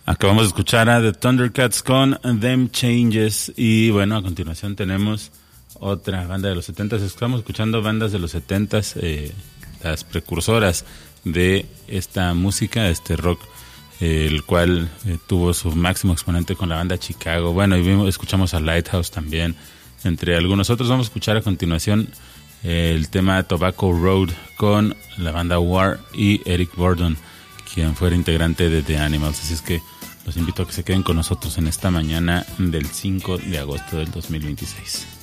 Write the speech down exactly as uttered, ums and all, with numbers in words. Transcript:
Acabamos de escuchar a The Thundercats con Them Changes. Y bueno, a continuación tenemos otra banda de los setentas. Estamos escuchando bandas de los setentas, eh, las precursoras de esta música, este rock, eh, el cual eh, tuvo su máximo exponente con la banda Chicago. Bueno, y vimos, escuchamos a Lighthouse también, entre algunos otros. Vamos a escuchar a continuación eh, el tema Tobacco Road con la banda War y Eric Burdon, quien fuera integrante de The Animals. Así es que los invito a que se queden con nosotros en esta mañana del cinco de agosto del dos mil veintiséis.